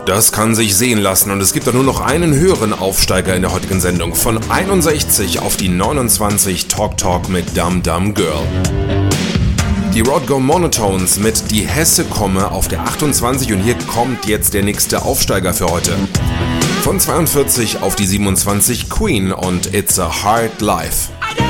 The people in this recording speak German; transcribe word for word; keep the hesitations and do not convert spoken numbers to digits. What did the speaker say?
Das kann sich sehen lassen und es gibt da nur noch einen höheren Aufsteiger in der heutigen Sendung. Von einundsechzig auf die neunundzwanzig Talk Talk mit Dum Dum Girl. Die Road Go Monotones mit Die Hesse komme auf der achtundzwanzig und hier kommt jetzt der nächste Aufsteiger für heute. Von zweiundvierzig auf die siebenundzwanzig Queen und It's a Hard Life.